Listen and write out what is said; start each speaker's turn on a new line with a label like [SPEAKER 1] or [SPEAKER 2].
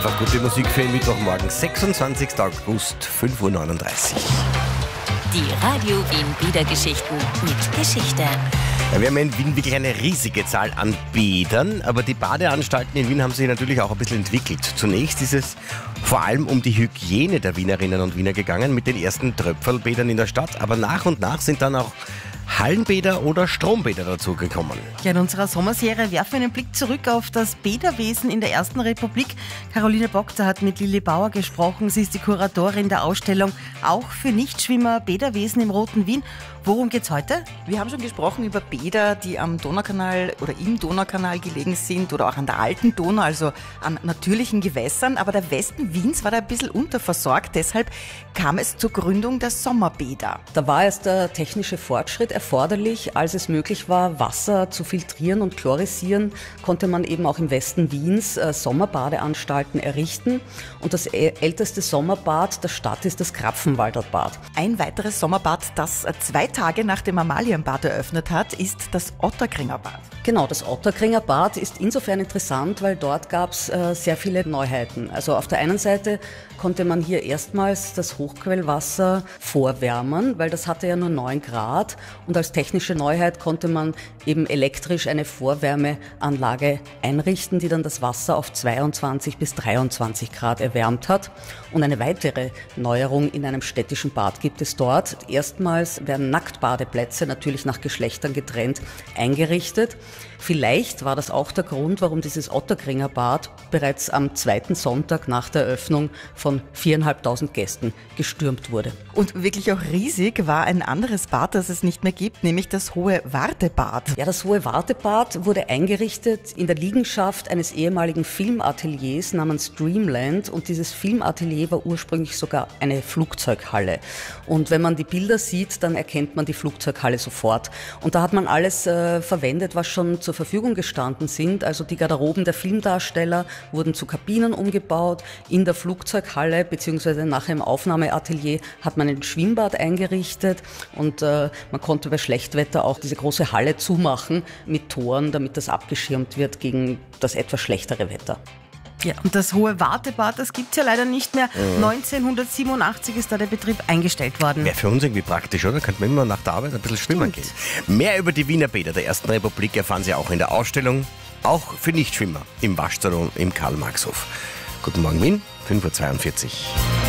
[SPEAKER 1] Gute Musik für den Mittwochmorgen, 26. August, 5:39 Uhr.
[SPEAKER 2] Die Radio Wien Bädergeschichten mit Geschichte.
[SPEAKER 1] Ja, wir haben in Wien wirklich eine riesige Zahl an Bädern, aber die Badeanstalten in Wien haben sich natürlich auch ein bisschen entwickelt. Zunächst ist es vor allem um die Hygiene der Wienerinnen und Wiener gegangen mit den ersten Tröpfelbädern in der Stadt, aber nach und nach sind dann auch Hallenbäder oder Strombäder dazugekommen.
[SPEAKER 3] Ja, in unserer Sommerserie werfen wir einen Blick zurück auf das Bäderwesen in der Ersten Republik. Caroline Bockter hat mit Lilli Bauer gesprochen. Sie ist die Kuratorin der Ausstellung Auch für Nichtschwimmer Bäderwesen im Roten Wien. Worum geht's heute?
[SPEAKER 4] Wir haben schon gesprochen über Bäder, die am Donaukanal oder im Donaukanal gelegen sind oder auch an der alten Donau, also an natürlichen Gewässern. Aber der Westen Wiens war da ein bisschen unterversorgt. Deshalb kam es zur Gründung der Sommerbäder.
[SPEAKER 5] Da war erst der technische Fortschritt erforderlich. Als es möglich war, Wasser zu filtrieren und chlorisieren, konnte man eben auch im Westen Wiens Sommerbadeanstalten errichten. Und das älteste Sommerbad der Stadt ist das Krapfenwalder Bad.
[SPEAKER 4] Ein weiteres Sommerbad, das 2 Tage nach dem Amalienbad eröffnet hat, ist das Otterkringer Bad.
[SPEAKER 5] Genau, das Otterkringer Bad ist insofern interessant, weil dort gab es sehr viele Neuheiten. Also auf der einen Seite konnte man hier erstmals das Hochquellwasser vorwärmen, weil das hatte ja nur 9 Grad. Und als technische Neuheit konnte man eben elektrisch eine Vorwärmeanlage einrichten, die dann das Wasser auf 22 bis 23 Grad erwärmt hat. Und eine weitere Neuerung in einem städtischen Bad gibt es dort. Erstmals werden Nacktbadeplätze, natürlich nach Geschlechtern getrennt, eingerichtet. Vielleicht war das auch der Grund, warum dieses Otterkringer Bad bereits am 2. Sonntag nach der Eröffnung von 4.500 Gästen gestürmt wurde.
[SPEAKER 4] Und wirklich auch riesig war ein anderes Bad, das es nicht mehr gibt, nämlich das Hohe Wartebad.
[SPEAKER 5] Ja, das Hohe Wartebad wurde eingerichtet in der Liegenschaft eines ehemaligen Filmateliers namens Dreamland, und dieses Filmatelier war ursprünglich sogar eine Flugzeughalle. Und wenn man die Bilder sieht, dann erkennt man die Flugzeughalle sofort. Und da hat man alles verwendet, was schon zur Verfügung gestanden sind. Also die Garderoben der Filmdarsteller wurden zu Kabinen umgebaut. In der Flugzeughalle bzw. nachher im Aufnahmeatelier hat man ein Schwimmbad eingerichtet, und man konnte bei Schlechtwetter auch diese große Halle zumachen mit Toren, damit das abgeschirmt wird gegen das etwas schlechtere Wetter.
[SPEAKER 3] Ja, und das Hohe Wartebad, das gibt's ja leider nicht mehr. 1987 ist da der Betrieb eingestellt worden.
[SPEAKER 1] Wäre für uns irgendwie praktisch, oder? Könnten wir immer nach der Arbeit ein bisschen schwimmen gehen. Mehr über die Wiener Bäder der Ersten Republik erfahren Sie auch in der Ausstellung Auch für Nichtschwimmer im Waschsalon im Karl-Marx-Hof. Guten Morgen Wien, 5:42 Uhr.